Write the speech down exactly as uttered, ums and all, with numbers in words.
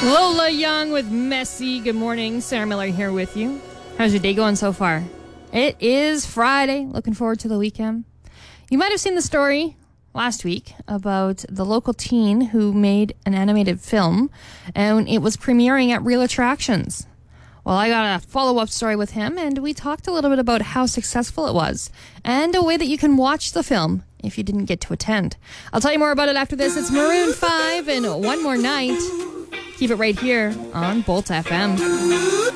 Lola Young with Messy. Good morning. Sarah Miller here with you. How's your day going so far? It is Friday. Looking forward to the weekend. You might have seen the story last week about the local teen who made an animated film, and it was premiering at Real Attractions. Well, I got a follow-up story with him, and we talked a little bit about how successful it was and a way that you can watch the film if you didn't get to attend. I'll tell you more about it after this. It's Maroon five and One More Night. Keep it right here on Bolt F M.